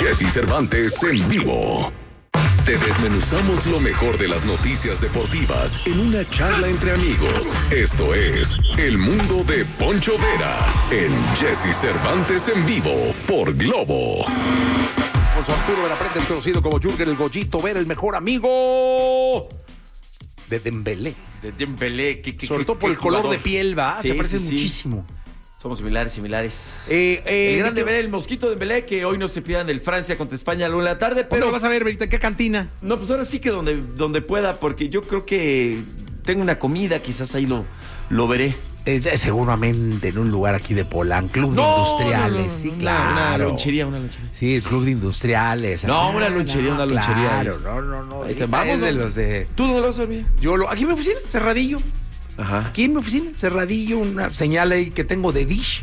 Jesse Cervantes en vivo. Te desmenuzamos lo mejor de las noticias deportivas en una charla entre amigos. Esto es El Mundo de Poncho Vera en Jesse Cervantes en vivo por Globo. Alfonso Arturo Veraprete, conocido como Jürgen el Goyito Vera, el mejor amigo de Dembélé. De Dembélé. Sobre todo por el color de piel, ¿va? Sí, se parece sí. muchísimo. Somos similares. El grande Dembélé, el mosquito Dembélé, que hoy no se pierdan del Francia contra España a la 1 de la tarde. Pero Pero vas a ver, Verita, ¿en qué cantina? no, pues ahora sí que donde pueda, porque yo creo que tengo una comida, quizás ahí lo veré. Seguramente en un lugar aquí de Polanco, Club de Industriales. Sí, claro. Una lonchería. Sí, el Club de Industriales. Una lonchería. Claro, no. Ahí está, Vamos vamos, de los de... ¿Tú dónde lo vas a ver? Aquí en mi oficina, cerradillo. Ajá. Aquí en mi oficina, cerradillo, una señal ahí que tengo de Dish.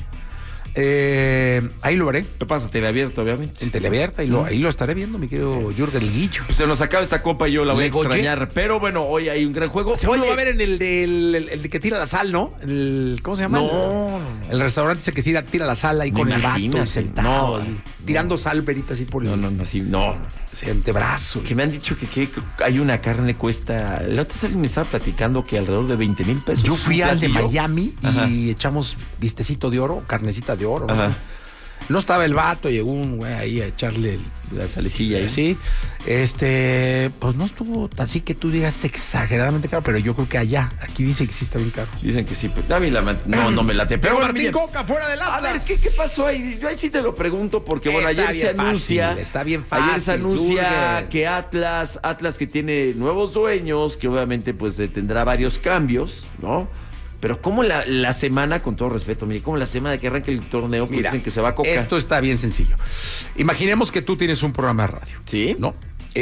Ahí lo veré. ¿Qué pasa? TV abierto, obviamente. En teleabierta, ahí lo estaré viendo, mi querido Jürgen el Guillo. Pues se nos acaba esta copa y yo la voy a Goye. extrañar. Pero bueno, hoy hay un gran juego. Seguro va a ver en el de que tira la sal, ¿no? ¿Cómo se llama? No. El restaurante ese que tira la sal ahí Me con el imagino, vato sentado. no, ahí, tirando sal, Verita, así por el No. antebrazo. Que me han dicho que hay una carne cuesta. La otra vez me estaba platicando que alrededor de 20,000 pesos. Yo fui un al de platillo. Miami Ajá. y echamos vistecito de oro, carnecita de oro. Ajá. No estaba el vato, llegó un güey ahí a echarle La salecilla ahí. Sí. Pues no estuvo así que tú digas exageradamente caro, pero yo creo que aquí dice que sí está bien caro. Dicen que sí. Pues, a mí no me late. Pero bueno, Martín Miguel, Coca fuera del a ver, Atlas. ¿qué pasó ahí? Yo ahí sí te lo pregunto porque, bueno, Está ayer se bien anuncia. fácil, está bien fácil, Ayer se anuncia Jürgen. que Atlas que tiene nuevos dueños, que obviamente pues tendrá varios cambios, ¿no? Pero como la semana, con todo respeto, mire, como la semana que arranca el torneo, pues Mira, dicen que se va a cocar. esto está bien sencillo. Imaginemos que tú tienes un programa de radio. ¿Sí? ¿No?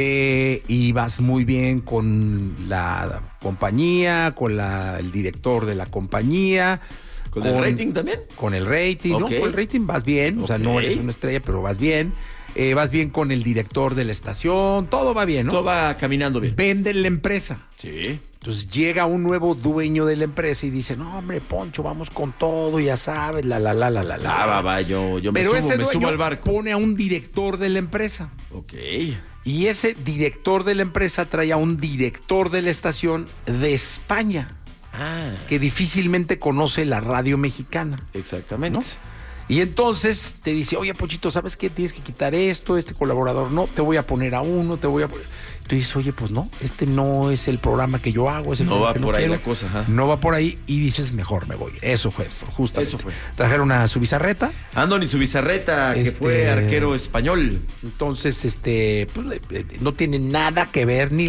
Y vas muy bien con la compañía, con el director de la compañía. ¿Con el rating también? Con el rating, ¿no? Ok. Con el rating vas bien, o sea, no Ok. eres una estrella, pero vas bien. Vas bien con el director de la estación, todo va bien, ¿no? Todo va caminando bien. Venden la empresa. Sí. Entonces llega un nuevo dueño de la empresa y dice, no, hombre, Poncho, vamos con todo, ya sabes, la. Va, yo Pero ese me subo dueño al barco. pone a un director de la empresa. Ok. Y ese director de la empresa trae a un director de la estación de España, que difícilmente conoce la radio mexicana. Exactamente. ¿No? Y entonces te dice, oye, Pochito, ¿sabes qué? Tienes que quitar esto, este colaborador no, te voy a poner a uno, te voy a poner... Tú dices, oye, pues no, este no es el programa que yo hago, es el No programa va que por ahí quiero. la cosa, ajá. No va por ahí y dices, mejor me voy. Eso fue, justamente. Eso fue. Trajeron a su bizarreta. Andoni Zubizarreta, que fue arquero español. Entonces, pues no tiene nada que ver ni